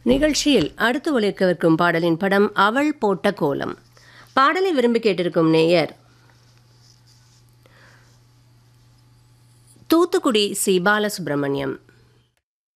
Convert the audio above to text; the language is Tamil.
நிகழ்ச்சியில் அடுத்து ஒலிக்கவிருக்கும் பாடலின் படம் அவள் போட்ட கோலம். பாடலை விரும்பி கேட்டிருக்கும் நேயர் தூத்துக்குடி சி பாலசுப்ரமணியம்.